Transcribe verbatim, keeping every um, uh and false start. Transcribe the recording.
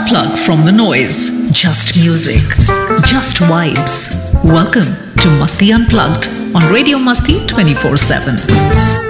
unplug from the noise. Just music. Just vibes. Welcome to Masti Unplugged on Radio Masti twenty-four seven.